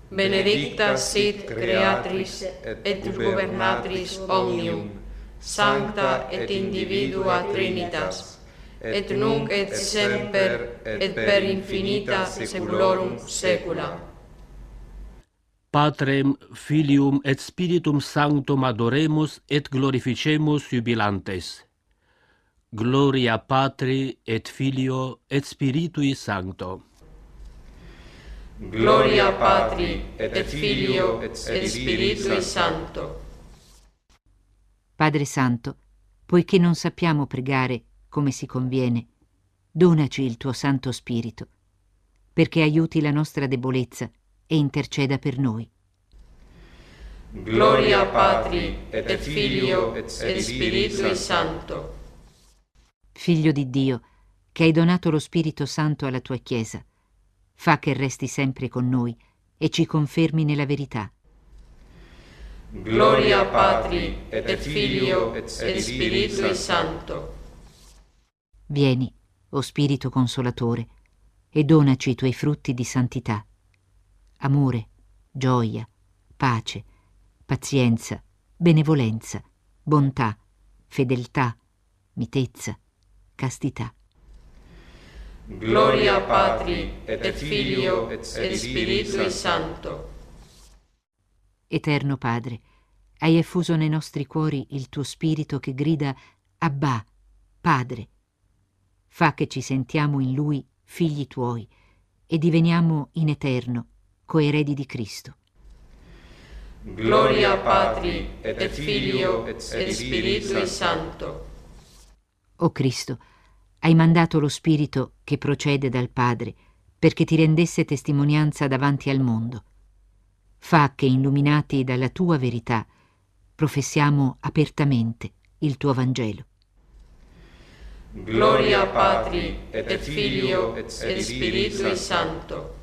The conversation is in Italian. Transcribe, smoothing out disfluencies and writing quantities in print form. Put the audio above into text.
benedicta sit creatris et gobernatris omnium, sancta et individua Trinitas, et nunc et semper et per infinita saeculorum saecula. Patrem, Filium et Spiritum Sanctum adoremus et glorificemus jubilantes. Gloria Patri et Filio et Spiritui Sancto. Gloria Patri et Filio et Spiritui Sancto. Padre Santo, poiché non sappiamo pregare come si conviene, donaci il tuo Santo Spirito, perché aiuti la nostra debolezza e interceda per noi. Gloria Patri et Filio et Spiritui Sancto. Figlio di Dio, che hai donato lo Spirito Santo alla tua Chiesa, fa che resti sempre con noi e ci confermi nella verità. Gloria Patri et Filio et Spiritui Sancto. Vieni, o Spirito Consolatore, e donaci i tuoi frutti di santità: amore, gioia, pace, pazienza, benevolenza, bontà, fedeltà, mitezza, castità. Gloria Patri et Filio et Spiritui Sancto. Eterno Padre, hai effuso nei nostri cuori il tuo Spirito che grida Abbà, Padre. Fa che ci sentiamo in Lui figli tuoi e diveniamo in eterno coeredi di Cristo. Gloria Patri et Filio et Spiritui Sancto. O Cristo, hai mandato lo Spirito che procede dal Padre perché ti rendesse testimonianza davanti al mondo. Fa che, illuminati dalla tua verità, professiamo apertamente il tuo Vangelo. Gloria Patri et Filio et Spiritui Sancto.